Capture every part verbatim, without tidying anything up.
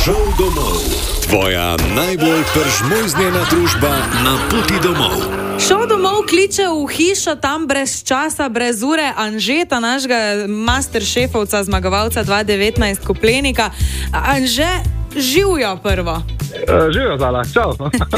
Šel domov. Tvoja najbolj peržmojznjena družba na poti domov. Šel domov kliče v hišo, tam brez časa, brez ure, Anžeta, našega masteršefovca, zmagovalca dva tisoč devetnajst Koplenika. Anže, živijo prvo. Uh, živijo, Zala, čau.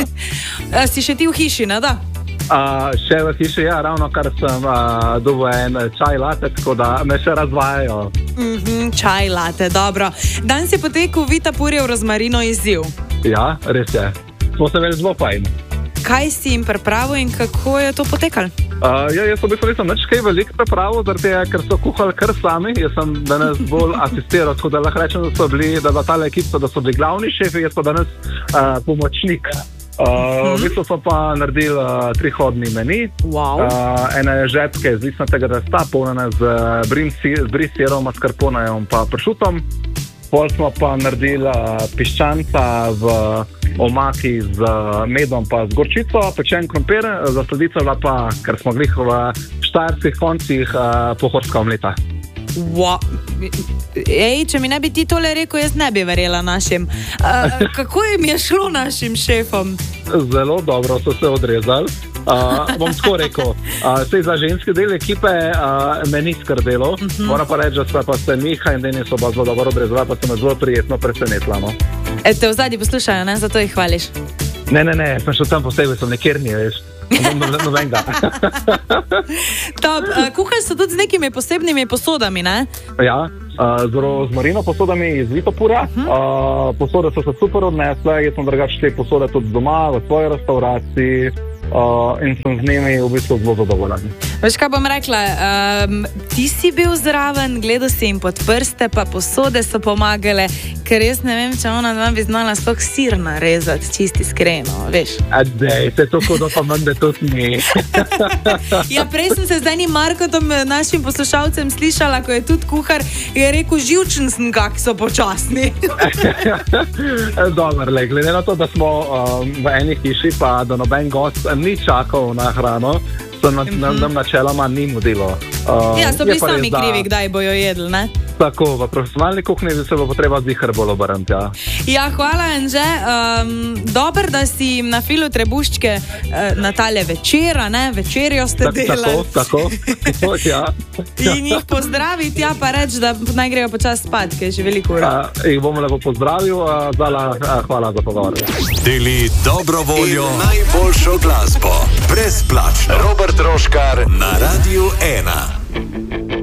Si še ti v hiši, ne da? Uh, še v hiši, ja, ravno kar sem uh, dobil en čaj latte, tako da me še razvajajo. Mm-hmm, čaj latte, dobro. Danes je potekel Vita Purjev rozmarino izziv. Ja, res je. Smo se več zelo fajn. Kaj si jim pripravil in kako je to potekalo? Uh, ja, jaz v bistvu nisem nič kaj veliko pripravil, zaradi tega, ker so kuhali kar sami. Jaz sem danes bolj asistiral, tako da lahko rečem, da so bili, da je ta ekipa, da so bili glavni šefi, jaz pa danes uh, pomočnik. Uh, hmm. V bistvu smo pa naredili uh, trihodni meni. Wow. Uh, ene žepke z listnatega testa, polnjene z bris sirom, mascarponejem pa pršutom. Pol smo pa naredili uh, piščanca v omaki z medom pa z gorčico, pečen krompir, za sladico bila pa, ker smo glih v štajerskih koncih, uh, pohorska omleta. Wow. Ej, če mi ne bi ti tole rekel, jaz ne bi verjela našim. Uh, kako jim je šlo našim šefom? Zelo dobro so se odrezali. Uh, bom tako rekel, uh, sej za ženske del ekipe uh, me ni skrbelo. Uh -huh. Moram pa reči, da sta pa se Miha in Denis oba zelo dobro odrezala, pa se me zelo prijetno presenetila. No? E, te v zadnji poslušajo, ne? Zato jih hvališ. Ne, ne, ne, sem šel tam posebej, sem nekjer ni, veš. Novenga. Top, uh, kuhali so tudi z nekimi posebnimi posodami, ne? Ja, uh, z rozmarino posodami iz Vita Purja. Uh -huh. uh, posode so se super odnesle, jaz sem drugače te posode tudi doma, v svoji restauraciji. Uh, in sem z njimi v bistvu zelo zadovoljen. Veš, kaj bom rekla, um, ti si bil zraven, gledal si jim pod prste, pa posode so pomagale, ker jaz ne vem, če ona dva bi znala sploh sir narezati, čisti iskreno, veš. Adej, se to kot pa mende tudi ni. Ja, prej sem se z enim Markotom, našim poslušalcem, slišala, ko je tudi kuhar, je rekel, živčen sem, kak so počasni. Dobar, le, glede na to, da smo um, v eni hiši, pa da noben gost ni čakal na hrano, so nam na, na, načeloma ni mudilo. Uh, ja, so bili sami res, krivi, kdaj bojo jedli, ne? Tako, v profesionalni kuhinji se bo potreba zihar bolj obrniti, ja. Ja, hvala, Anže. Um, Dober, da si jim nafilil trebuščke uh, na tale večera, ne? Večerjo ste tak, delali. Tako, tako, ja. In jih pozdraviti, ja, pa reči, da naj grejo počas spat, ker je že veliko ura. Uh, jih bomo lepo pozdravil, uh, Zala, uh, hvala za pogovor. Deli dobro voljo in najboljšo glasbo. Brezplačno. Robert Roškar na Radiu ena.